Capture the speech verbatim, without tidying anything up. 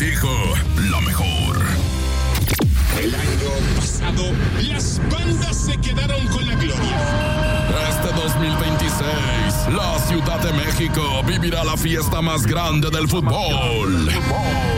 dijo la mejor. El año pasado, las bandas se quedaron con la gloria. Este dos mil veintiséis, la Ciudad de México vivirá la fiesta más grande del fútbol.